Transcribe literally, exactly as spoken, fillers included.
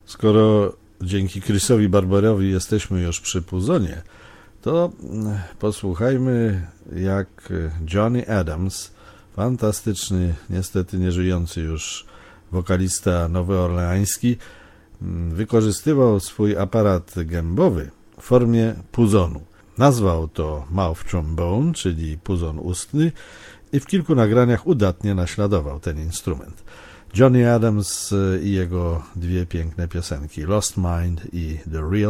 Skoro dzięki Chrisowi Barberowi jesteśmy już przy Puzonie, to posłuchajmy, jak Johnny Adams, fantastyczny, niestety nieżyjący już wokalista nowoorleański, wykorzystywał swój aparat gębowy w formie puzonu. Nazwał to mouth trombone, czyli puzon ustny, i w kilku nagraniach udatnie naśladował ten instrument. Johnny Adams i jego dwie piękne piosenki, Lost Mind i The Real